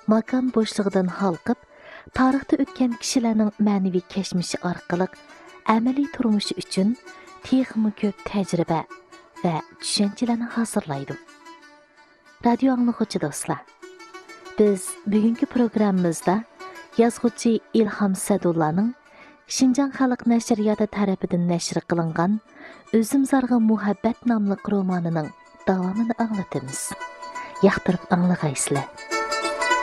makan boşluğundan halqıp, tarixda o'tgan kishilarning ma'naviy kashmishi orqali amaliy turmushi uchun texmi ko'p tajriba va tushunchalarni hozirlaydi. Radio anglag'uvchi do'stlar, biz bugungi programmamizda yozuvchi İlham Sadullaning Şinjan Xalq Nashriyoti tarafidan nashr qilingan O'zim zarga muhabbat nomli romanining davomini anglatamiz. Yoqtirib anglag'aysizlar.